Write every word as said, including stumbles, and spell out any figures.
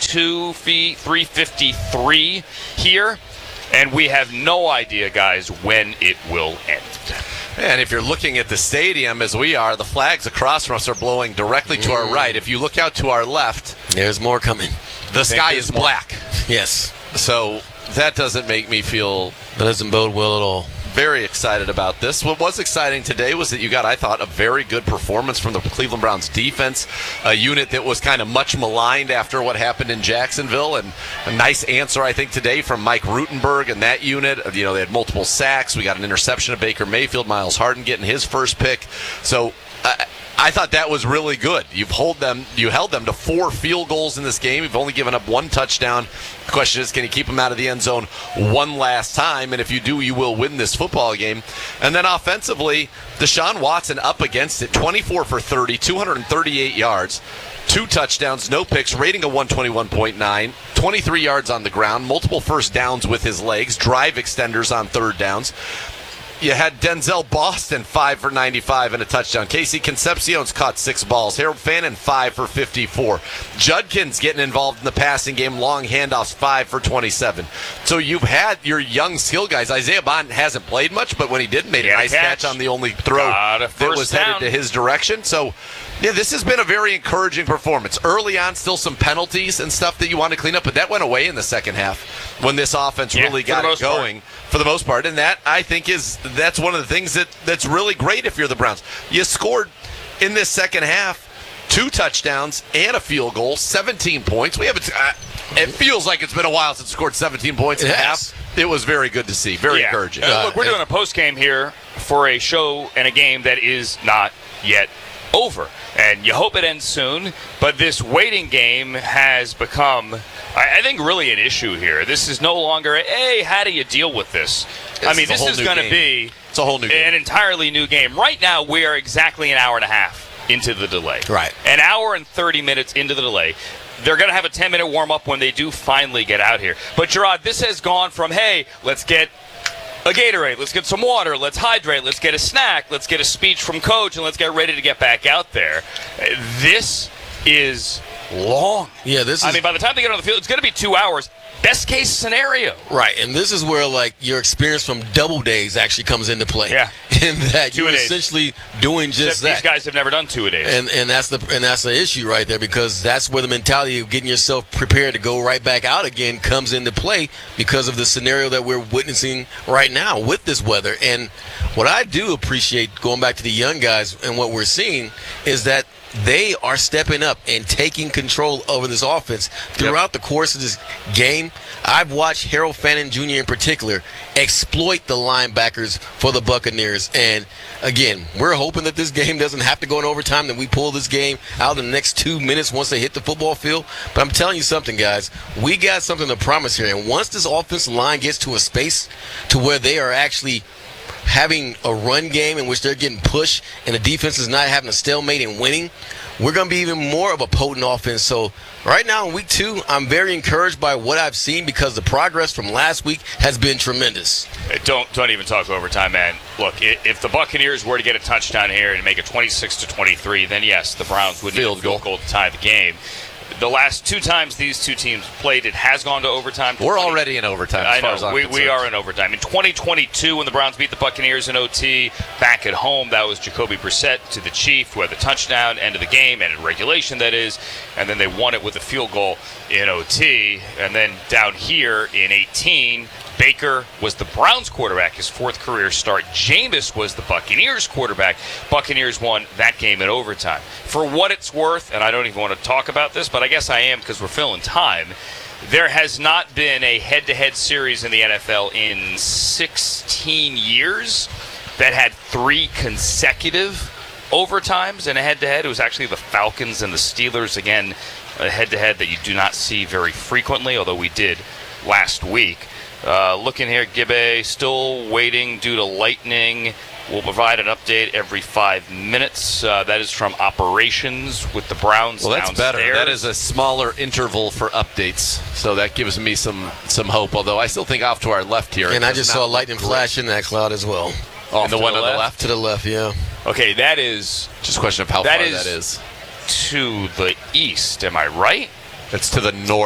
two, three fifty-three here, and we have no idea, guys, when it will end. And if you're looking at the stadium as we are, the flags across from us are blowing directly to mm. our right. If you look out to our left, there's more coming. The sky is more. black. Yes. So that doesn't make me feel... That doesn't bode well at all. Very excited about this. What was exciting today was that you got, I thought, a very good performance from the Cleveland Browns defense, a unit that was kind of much maligned after what happened in Jacksonville, and a nice answer, I think, today from Mike Rutenberg and that unit. You know, they had multiple sacks. We got an interception of Baker Mayfield, Miles Harden getting his first pick. So uh, I thought that was really good. You've hold them, you held them to four field goals in this game. You've only given up one touchdown. The question is, can you keep them out of the end zone one last time? And if you do, you will win this football game. And then offensively, Deshaun Watson up against it, twenty-four for thirty, two hundred thirty-eight yards, two touchdowns, no picks, rating of one twenty-one point nine, twenty-three yards on the ground, multiple first downs with his legs, drive extenders on third downs. You had Denzel Boston, five for ninety-five and a touchdown. Casey Concepcion's caught six balls. Harold Fannin, five for fifty-four. Judkins getting involved in the passing game. Long handoffs, five for twenty-seven. So you've had your young skill guys. Isaiah Bond hasn't played much, but when he did, made a nice catch. catch on the only throw that was down. headed to his direction. So, yeah, this has been a very encouraging performance. Early on, still some penalties and stuff that you want to clean up, but that went away in the second half when this offense yeah, really got it going. Part. For the most part, and that, I think, is that's one of the things that, that's really great if you're the Browns. You scored in this second half two touchdowns and a field goal, seventeen points. We haven't. Uh, it feels like it's been a while since we scored seventeen points in a half. It was very good to see. Very yeah. encouraging. Uh, look, we're doing a post game here for a show and a game that is not yet over. And you hope it ends soon, but this waiting game has become, I think, really an issue here. This is no longer, hey, how do you deal with this? It's I mean, this is going to be it's a whole new an game. entirely new game. Right now, we are exactly an hour and a half into the delay. Right. An hour and thirty minutes into the delay. They're going to have a ten-minute warm-up when they do finally get out here. But, Gerard, this has gone from, hey, let's get a Gatorade, let's get some water, let's hydrate, let's get a snack, let's get a speech from coach, and let's get ready to get back out there. This is long. Yeah, this is... I mean, by the time they get on the field, it's going to be two hours. Best case scenario. Right, and this is where, like, your experience from double days actually comes into play. Yeah. In that you're essentially doing just Except that. These guys have never done two-a-days. And and that's the and that's the issue right there, because that's where the mentality of getting yourself prepared to go right back out again comes into play because of the scenario that we're witnessing right now with this weather. And what I do appreciate, going back to the young guys and what we're seeing, is that they are stepping up and taking control over this offense throughout yep. the course of this game. I've watched Harold Fannin Junior in particular exploit the linebackers for the Buccaneers. And, again, we're hoping that this game doesn't have to go in overtime, that we pull this game out in the next two minutes once they hit the football field. But I'm telling you something, guys. We got something to promise here. And once this offensive line gets to a space to where they are actually having a run game in which they're getting pushed and the defense is not having a stalemate and winning, we're going to be even more of a potent offense. So right now in week two, I'm very encouraged by what I've seen because the progress from last week has been tremendous. Don't don't even talk overtime, man. Look, if the Buccaneers were to get a touchdown here and make it twenty-six to twenty-three, then yes, the Browns would need a field goal to tie the game. The last two times these two teams played, it has gone to overtime. We're twenty already in overtime. As I know. Far as I'm we, concerned. we are in overtime. In twenty twenty-two, when the Browns beat the Buccaneers in O T, back at home, that was Jacoby Brissett to the Chief, who had the touchdown, end of the game, and in regulation, that is. And then they won it with a field goal in O T. And then down here in eighteen, Baker was the Browns quarterback, his fourth career start. Jameis was the Buccaneers quarterback. Buccaneers won that game in overtime. For what it's worth, and I don't even want to talk about this, but I guess I am because we're filling time, there has not been a head-to-head series in the N F L in sixteen years that had three consecutive overtimes in a head-to-head. It was actually the Falcons and the Steelers, again, a head-to-head that you do not see very frequently, although we did last week. Uh, looking here, Gibbe still waiting due to lightning. We'll provide an update every five minutes. Uh, that is from operations with the Browns. Well, that's downstairs. better. That is a smaller interval for updates, so that gives me some some hope. Although I still think off to our left here. And I just saw lightning flash in that cloud as well. Off and the one the on the left? left? To the left, yeah. Okay, that is just a question of how that far is that is. To the east, am I right? It's to the north.